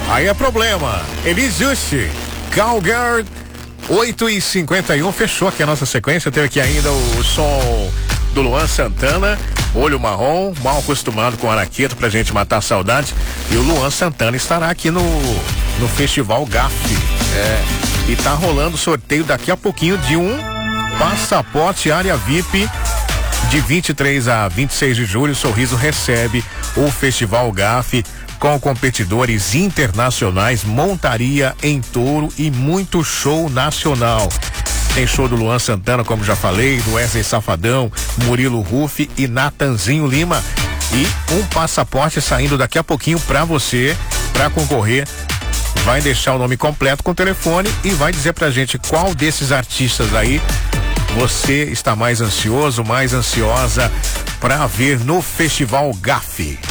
Aí é problema. Elis Juste, Cowgirl, 8h51, fechou aqui a nossa sequência. Teve aqui ainda o som do Luan Santana, Olho Marrom, Mal Acostumado com Araqueto, pra gente matar a saudade. E o Luan Santana estará aqui no Festival GAF. E tá rolando sorteio daqui a pouquinho de um passaporte área VIP de 23 a 26 de julho. Sorriso recebe o Festival GAF com competidores internacionais, montaria em touro e muito show nacional. Tem show do Luan Santana, como já falei, do Wesley Safadão, Murilo Ruff e Natanzinho Lima. E um passaporte saindo daqui a pouquinho pra você, pra concorrer. Vai deixar o nome completo com o telefone e vai dizer pra gente qual desses artistas aí você está mais ansioso, mais ansiosa pra ver no Festival GAF.